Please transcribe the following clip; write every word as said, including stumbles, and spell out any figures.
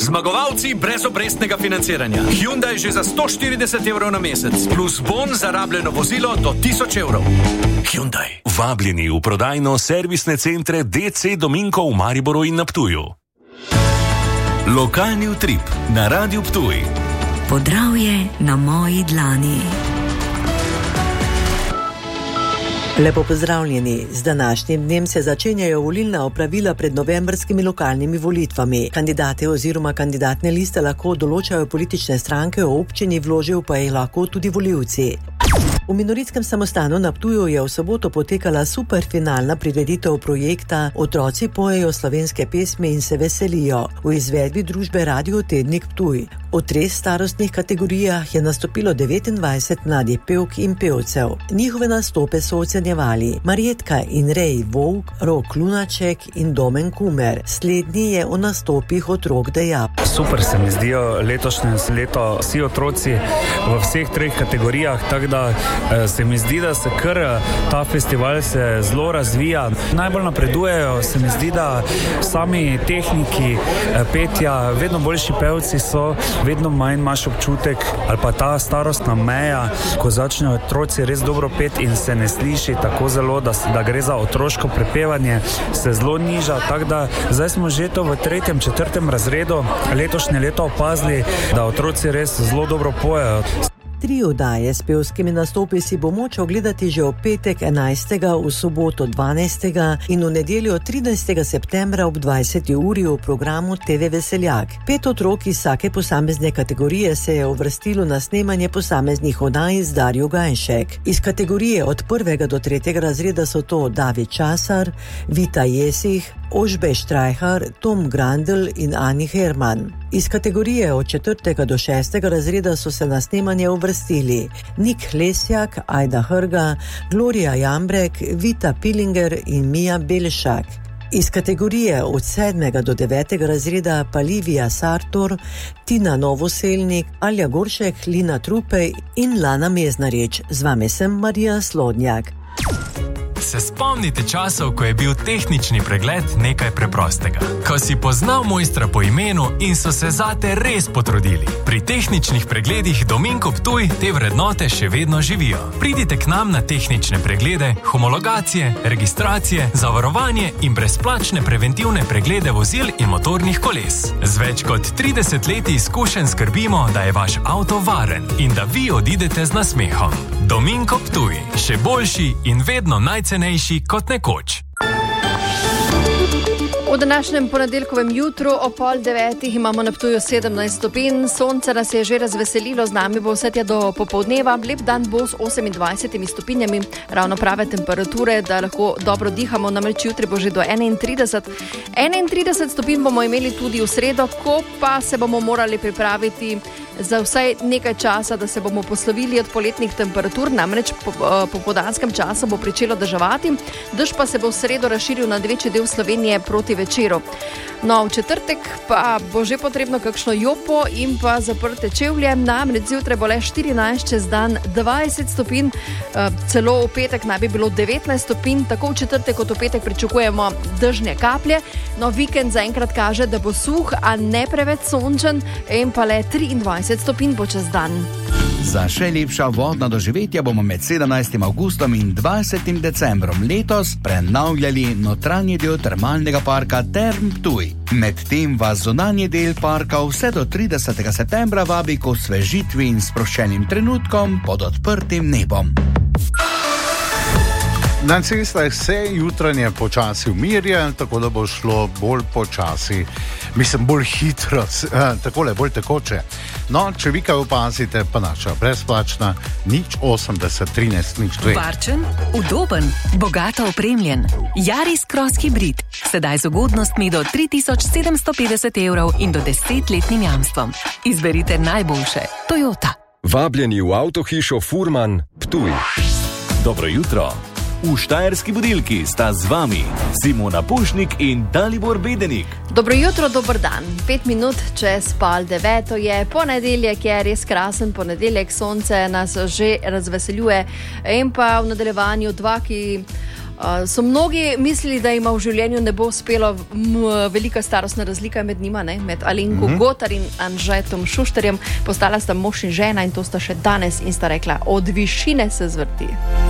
Zmagovalci brez obrestnega financiranja. Hyundai že za sto štirideset evrov na mesec, plus bon za rabljeno vozilo do tisoč evrov. Hyundai. Vabljeni v prodajno-servisne centre D C Dominko v Mariboru in na Ptuju. Lokalni utrip na Radiu Ptuj. Podravje na moji dlani. Lepo pozdravljeni. Z današnjim dnem se začenjajo volilna opravila pred novembrskimi lokalnimi volitvami. Kandidate oziroma kandidatne liste lahko določajo politične stranke, v občini vložijo pa jih lahko tudi volivci. V Minoritskem samostanu na Ptuju je v soboto potekala superfinalna prireditev projekta Otroci pojejo slovenske pesmi in se veselijo v izvedbi družbe Radio Tednik Ptuj. V treh starostnih kategorijah je nastopilo devetindvajset mladih pevk in pevcev. Njihove nastope so ocenjevali Marjetka in Rej Volk, Rok Lunaček in Domen Kumer. Slednji je o nastopih otrok dejal: Super se mi zdijo letošnje leto vsi otroci v vseh treh kategorijah, tako da se mi zdi, da se kar ta festival se zelo razvija. Najbolj napredujejo, se mi zdi, da sami tehniki petja, vedno boljši pevci so, vedno manj imaš občutek, ali pa ta starostna meja, ko začnejo otroci res dobro pet in se ne sliši tako zelo, da, da gre za otroško prepevanje, se zelo niža, tako da zdaj smo že to v tretjem, četrtem razredu letošnje leto opazili, da otroci res zelo dobro pojejo. Tri oddaje s pevskimi nastopi si bo moč ogledati že v petek enajstega, v soboto dvanajstega in v nedeljo trinajstega septembra ob dvajseti uri v programu T V Veseljak. Pet otrok iz vsake posamezne kategorije se je uvrstilo na snemanje posameznih oddaj z Darjo Gajnšek. Iz kategorije od prvega do tretjega razreda so to David Časar, Vita Jesih, Ožbej Štrajhar, Tom Grandl in Ani Herman. Iz kategorije od četrtega do šestega razreda so se na snemanje uvrstili Nik Lesjak, Ajda Hrga, Gloria Jambrek, Vita Pilinger in Mija Belšak. Iz kategorije od sedmega do devetega razreda pa Livija Sartor, Tina Novoselnik, Alja Goršek, Lina Trupej in Lana Meznarič. Z vami sem Marija Slodnjak. Se spomnite časov, ko je bil tehnični pregled nekaj preprostega? Ko si poznal mojstra po imenu in so se zate res potrudili. Pri tehničnih pregledih Dominko Ptuj te vrednote še vedno živijo. Pridite k nam na tehnične preglede, homologacije, registracije, zavarovanje in brezplačne preventivne preglede vozil in motornih koles. Z več kot trideset leti izkušenj skrbimo, da je vaš avto varen in da vi odidete z nasmehom. Dominko Ptuj, še boljši in vedno najcenejši kot nekoč. V današnjem ponedeljkovem jutru o pol devetih imamo na Ptuju sedemnajst stopinj, sonce nas je že razveselilo, z nami bo vse tja do popoldneva, lep dan bo s osemindvajsetimi stopinjami, ravno prave temperature, da lahko dobro dihamo, namreč jutri bo že do enaintrideset. enaintrideset stopinj bomo imeli tudi v sredo, ko pa se bomo morali pripraviti za vsaj nekaj časa, da se bomo poslovili od poletnih temperatur, namreč po, po podanskem času bo pričelo deževati, dež pa se bo v sredo razširil na večji del Slovenije proti večeru. No, v četrtek pa bo že potrebno kakšno jopo in pa zaprte čevlje, namreč zjutraj bo le štirinajst, čez dan dvajset stopinj, celo v petek naj bi bilo devetnajst stopinj, tako v četrtek kot v petek pričakujemo dežne kaplje, no vikend zaenkrat kaže, da bo suh, a ne preveč sončen in pa le triindvajset stopinj bo čez dan. Za še lepša vodna doživetja bomo med sedemnajstim avgustom in dvajsetim decembrom letos prenavljali notranji del termalnega parka Term Ptuj. Medtem vas zunanji del parka vse do tridesetega septembra vabi k osvežitvi in sproščenim trenutkom pod odprtim nebom. Na cestah se jutranje počasi umirja, tako da bo šlo bolj počasi, mislim bolj hitro, takole bolj tekoče. No, če vi kaj opazite, pa naša brezplačna nič osemdeset trinajst nič dve. Varčen, udoben, bogato opremljen. Yaris Cross Hybrid. Sedaj z ugodnostmi do tri tisoč sedemsto petdeset evrov in do desetletnim jamstvom. Izberite najboljše. Toyota. Vabljeni v avtohišo Furman Ptuj. Dobro jutro. V Štajerski budilki sta z vami Simona Pušnik in Dalibor Bedenik. Dobro jutro, dober dan. Pet minut čez pol deveto je ponedeljek, je res krasen ponedeljek, sonce nas že razveseljuje in pa v nadaljevanju dva, ki Uh, so mnogi mislili, da ima v življenju ne bo uspelo, m, velika starostna razlika med njima, ne? Med Alenko mm -hmm. Gotar in Anžetom Šušterjem. Postala sta mož in žena in to sta še danes in sta rekla, od višine se zvrti.